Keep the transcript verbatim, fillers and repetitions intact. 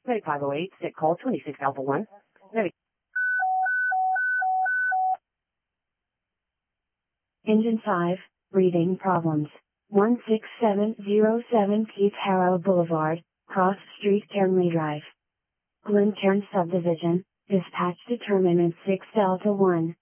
Medic five oh eight, sick call twenty-six Alpha one. Medic. Engine five, breathing problems. one six seven zero seven Keith Harrow Boulevard, Cross Street, Kernley Drive. Glen Cairn Subdivision, dispatch determinant six Delta one.